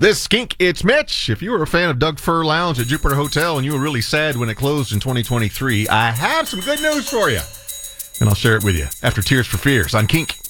This Skink, it's Mitch. If you were a fan of Doug Fir Lounge at Jupiter Hotel and you were really sad when it closed in 2023, I have some good news for you. And I'll share it with you after Tears for Fears on Kink.